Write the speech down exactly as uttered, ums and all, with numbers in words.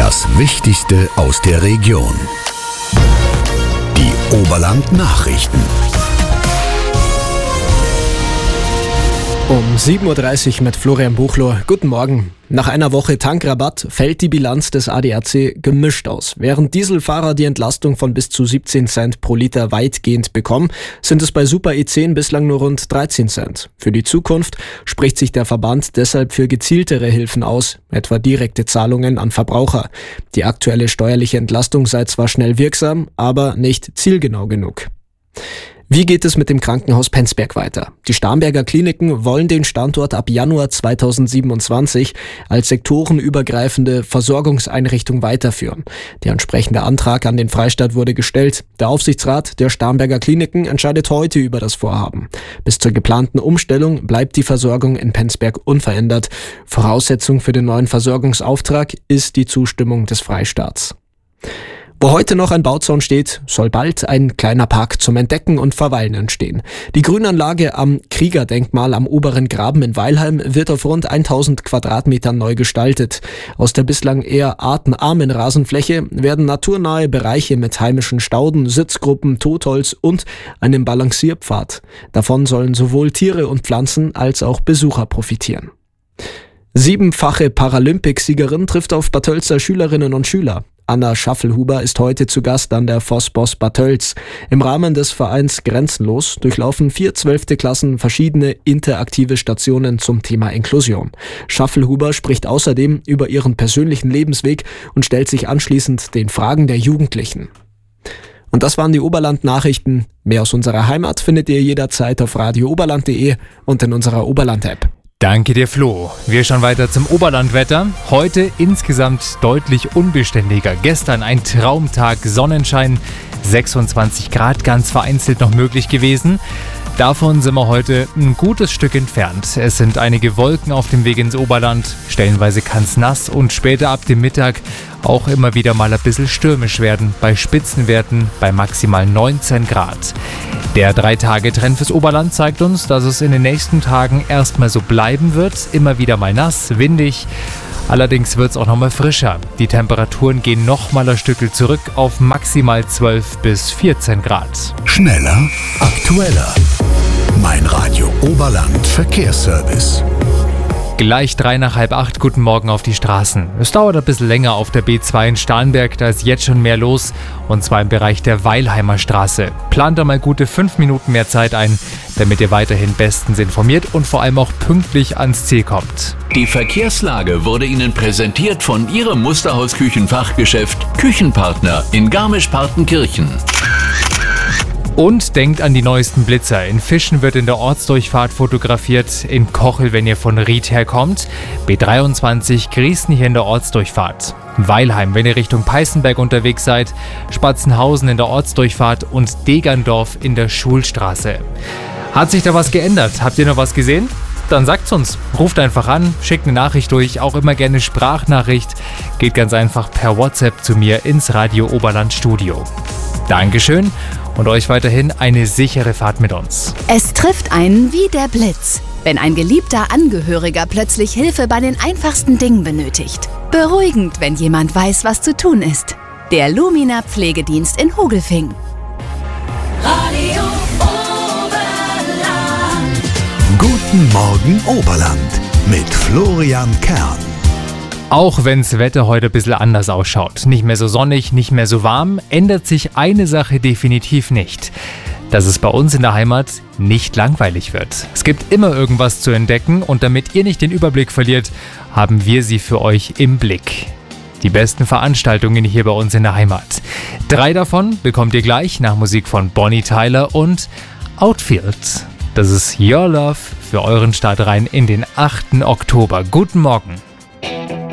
Das Wichtigste aus der Region. Die Oberland-Nachrichten. Um sieben Uhr dreißig mit Florian Buchloh. Guten Morgen. Nach einer Woche Tankrabatt fällt die Bilanz des A D A C gemischt aus. Während Dieselfahrer die Entlastung von bis zu siebzehn Cent pro Liter weitgehend bekommen, sind es bei Super E zehn bislang nur rund dreizehn Cent. Für die Zukunft spricht sich der Verband deshalb für gezieltere Hilfen aus, etwa direkte Zahlungen an Verbraucher. Die aktuelle steuerliche Entlastung sei zwar schnell wirksam, aber nicht zielgenau genug. Wie geht es mit dem Krankenhaus Penzberg weiter? Die Starnberger Kliniken wollen den Standort ab Januar zweitausendsiebenundzwanzig als sektorenübergreifende Versorgungseinrichtung weiterführen. Der entsprechende Antrag an den Freistaat wurde gestellt. Der Aufsichtsrat der Starnberger Kliniken entscheidet heute über das Vorhaben. Bis zur geplanten Umstellung bleibt die Versorgung in Penzberg unverändert. Voraussetzung für den neuen Versorgungsauftrag ist die Zustimmung des Freistaats. Wo heute noch ein Bauzaun steht, soll bald ein kleiner Park zum Entdecken und Verweilen entstehen. Die Grünanlage am Kriegerdenkmal am Oberen Graben in Weilheim wird auf rund tausend Quadratmetern neu gestaltet. Aus der bislang eher artenarmen Rasenfläche werden naturnahe Bereiche mit heimischen Stauden, Sitzgruppen, Totholz und einem Balancierpfad. Davon sollen sowohl Tiere und Pflanzen als auch Besucher profitieren. Siebenfache Paralympicsiegerin trifft auf Bad Tölzer Schülerinnen und Schüler. Anna Schaffelhuber ist heute zu Gast an der Vosbos Bad Tölz. Im Rahmen des Vereins Grenzenlos durchlaufen vier zwölfte Klassen verschiedene interaktive Stationen zum Thema Inklusion. Schaffelhuber spricht außerdem über ihren persönlichen Lebensweg und stellt sich anschließend den Fragen der Jugendlichen. Und das waren die Oberland-Nachrichten. Mehr aus unserer Heimat findet ihr jederzeit auf radio oberland punkt de und in unserer Oberland-App. Danke dir, Flo. Wir schauen weiter zum Oberlandwetter. Heute insgesamt deutlich unbeständiger. Gestern ein Traumtag, Sonnenschein, sechsundzwanzig Grad, ganz vereinzelt noch möglich gewesen. Davon sind wir heute ein gutes Stück entfernt. Es sind einige Wolken auf dem Weg ins Oberland. Stellenweise kann es nass und später ab dem Mittag auch immer wieder mal ein bisschen stürmisch werden. Bei Spitzenwerten bei maximal neunzehn Grad. Der Drei-Tage-Trend fürs Oberland zeigt uns, dass es in den nächsten Tagen erstmal so bleiben wird. Immer wieder mal nass, windig. Allerdings wird es auch nochmal frischer. Die Temperaturen gehen nochmal ein Stückel zurück auf maximal zwölf bis vierzehn Grad. Schneller, aktueller. Mein Radio Oberland Verkehrsservice. Gleich drei nach halb acht, guten Morgen auf die Straßen. Es dauert ein bisschen länger auf der B zwei in Starnberg, da ist jetzt schon mehr los, und zwar im Bereich der Weilheimer Straße. Plant da mal gute fünf Minuten mehr Zeit ein, damit ihr weiterhin bestens informiert und vor allem auch pünktlich ans Ziel kommt. Die Verkehrslage wurde Ihnen präsentiert von Ihrem Musterhaus-Küchenfachgeschäft Küchenpartner in Garmisch-Partenkirchen. Und denkt an die neuesten Blitzer. In Fischen wird in der Ortsdurchfahrt fotografiert, in Kochel, wenn ihr von Ried herkommt, B dreiundzwanzig Griesen hier in der Ortsdurchfahrt. Weilheim, wenn ihr Richtung Peißenberg unterwegs seid, Spatzenhausen in der Ortsdurchfahrt und Degerndorf in der Schulstraße. Hat sich da was geändert? Habt ihr noch was gesehen? Dann sagt's uns. Ruft einfach an, schickt eine Nachricht durch, auch immer gerne Sprachnachricht. Geht ganz einfach per WhatsApp zu mir ins Radio Oberland Studio. Dankeschön und euch weiterhin eine sichere Fahrt mit uns. Es trifft einen wie der Blitz, wenn ein geliebter Angehöriger plötzlich Hilfe bei den einfachsten Dingen benötigt. Beruhigend, wenn jemand weiß, was zu tun ist. Der Lumina Pflegedienst in Hogelfing. Radio Oberland. Guten Morgen Oberland mit Florian Kern. Auch wenn das Wetter heute ein bisschen anders ausschaut, nicht mehr so sonnig, nicht mehr so warm, ändert sich eine Sache definitiv nicht. Dass es bei uns in der Heimat nicht langweilig wird. Es gibt immer irgendwas zu entdecken und damit ihr nicht den Überblick verliert, haben wir sie für euch im Blick. Die besten Veranstaltungen hier bei uns in der Heimat. Drei davon bekommt ihr gleich nach Musik von Bonnie Tyler und Outfield. Das ist Your Love für euren Start rein in den achten Oktober. Guten Morgen.